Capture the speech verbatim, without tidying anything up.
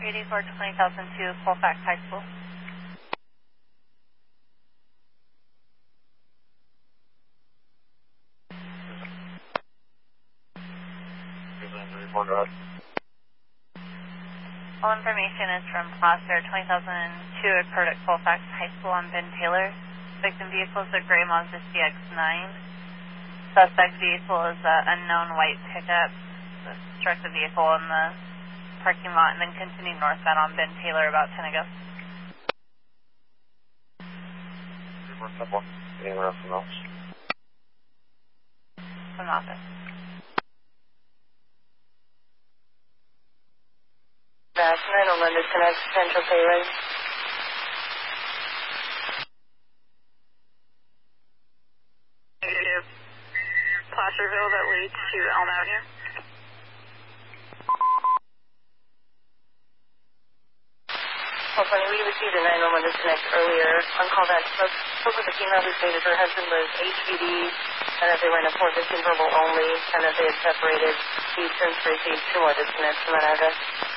Reading for twenty thousand two, Colfax High School. All information is from Placer, twenty thousand two occurred at Colfax High School on Ben Taylor. Victim vehicle is a gray Mazda C X nine. Suspect vehicle is an unknown white pickup. Struck the vehicle in the parking lot and then continued northbound on Ben Taylor about ten ago. Anyone else from else? From the office. That's nine one one disconnect, Central Taylor. Negative. Placerville that leads to Elm Avenue. California, we received a nine one one disconnect earlier. On call that spoke, spoke with a female who stated her husband was H V D and that they were in a four fifteen verbal only and that they had separated. He's since received two more disconnects from that address.